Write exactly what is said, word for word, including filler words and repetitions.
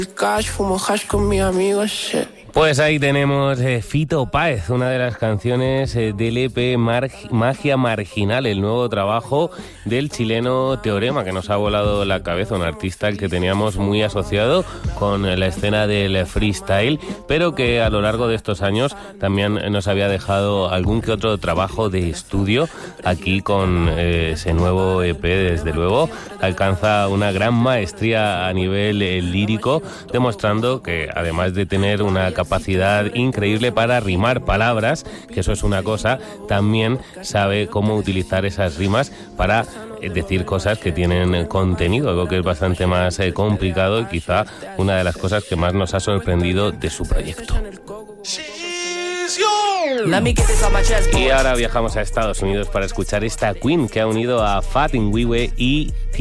Cash, fumo hash con mis amigos, shit. Pues ahí tenemos eh, Fito Páez, una de las canciones eh, del E P Mar- Magia Marginal, el nuevo trabajo del chileno Teorema, que nos ha volado la cabeza, un artista al que teníamos muy asociado con la escena del freestyle, pero que a lo largo de estos años también nos había dejado algún que otro trabajo de estudio. Aquí con eh, ese nuevo E P, desde luego, alcanza una gran maestría a nivel eh, lírico, demostrando que además de tener una capacidad increíble para rimar palabras, que eso es una cosa, también sabe cómo utilizar esas rimas para eh, decir cosas que tienen contenido, algo que es bastante más eh, complicado y quizá una de las cosas que más nos ha sorprendido de su proyecto. Y ahora viajamos a Estados Unidos para escuchar esta Queen que ha unido a Fat Nwiwe y